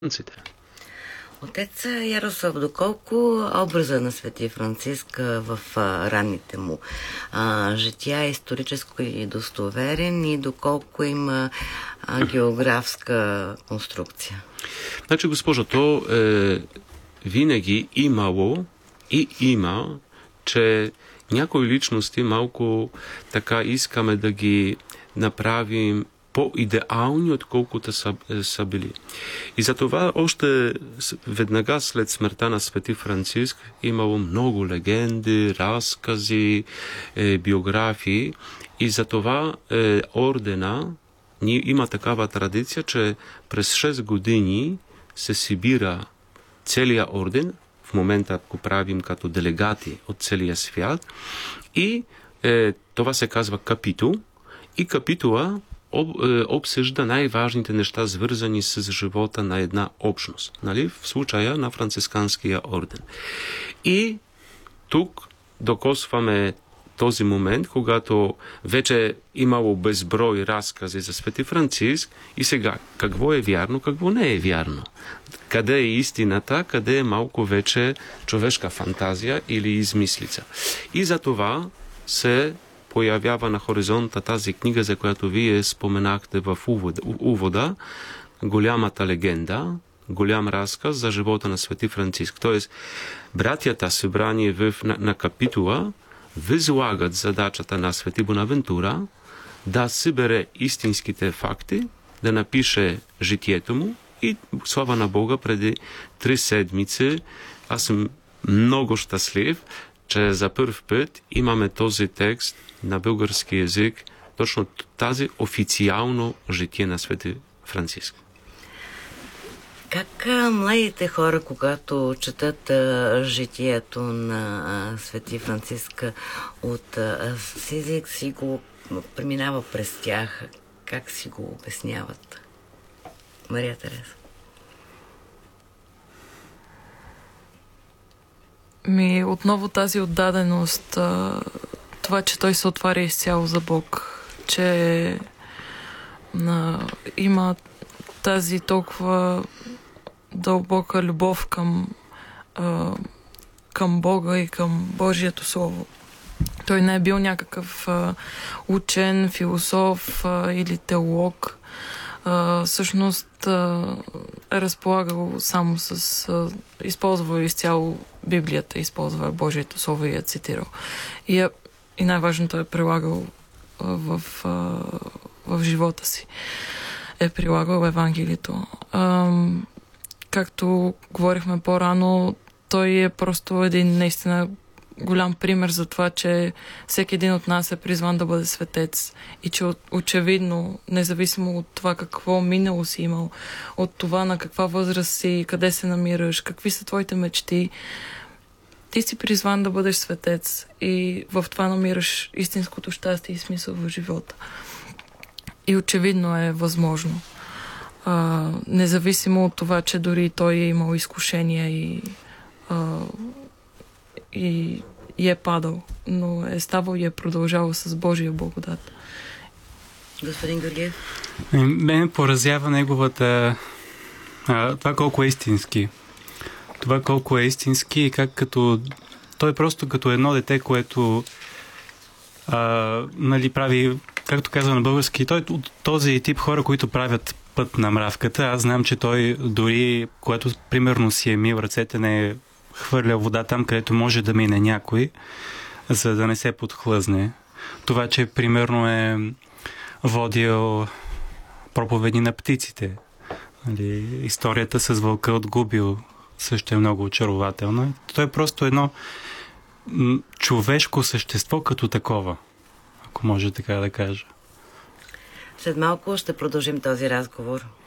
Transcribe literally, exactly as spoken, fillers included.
Отец Ярослав, доколко образа на Свети Франциск в а, ранните му а, жития е историческо и достоверен и доколко има а, географска конструкция? Значи, госпожо, то е, винаги имало и има, че някои личности малко така искаме да ги направим по-идеални, отколкото са, са били. И затова още веднага след смъртта на Свети Франциск имало много легенди, разкази, е, биографии. И затова е, ордена ни има такава традиция, че през шест години се събира целият орден, в момента го правим като делегати от целия свят, и е, това се казва капитул, и капитула об, е, обсъжда най-важните неща, свързани с живота на една общност, нали? В случая на францисканския орден. И тук докосваме този момент, когато вече имало безброй разкази за Свети Франциск, и сега какво е вярно, какво не е вярно. Къде е истината, къде е малко вече човешка фантазия или измислица. И за това се появява на хоризонта тази книга, за която вие споменахте в увода, увода голямата легенда, голям разказ за живота на Свети Франциск. Тоест, братята събрани в, на, на капитула възлагат задачата на Свети Бонавентура да събере истинските факти, да напише житието му, и слава на Бога, преди три седмици аз съм много щастлив, че за първ път имаме този текст на български език, точно тази официално житие на Свети Франциск. Как а, младите хора, когато четат а, житието на а, Свети Франциск от а, език, си го преминава през тях? Как си го обясняват? Мария Тереза. Ми, отново тази отдаденост, а, това, че той се отваря изцяло за Бог, че а, има тази толкова дълбока любов към, а, към Бога и към Божието Слово. Той не е бил някакъв а, учен, философ а, или теолог. А, всъщност а, е разполагал само с... А, използвал изцяло Библията, използвал Божието Слово и е цитирал. И, е, и най-важното е прилагал а, в, а, в живота си. Е прилагал Евангелието. А, както говорихме по-рано, той е просто един наистина голям пример за това, че всеки един от нас е призван да бъде светец и че очевидно, независимо от това какво минало си имал, от това на каква възраст си, къде се намираш, какви са твоите мечти, ти си призван да бъдеш светец и в това намираш истинското щастие и смисъл в живота. И очевидно е възможно. А, независимо от това, че дори той е имал изкушения и, а, и, и е падал, но е ставал и е продължавал с Божия благодат. Господин Георгиев? Мен поразява неговата... А, това колко е истински. Това колко е истински и как като... Той е просто като едно дете, което а, нали, прави, както казва на български, той е от този тип хора, които правят път на мравката. Аз знам, че той дори, когато примерно си е мил ръцете, не е хвърля вода там, където може да мине някой, за да не се подхлъзне. Това, че примерно е водил проповеди на птиците. Нали, историята с вълка отгубил също е много очарователна. Той е просто едно човешко същество като такова, ако може така да кажа. След малко ще продължим този разговор.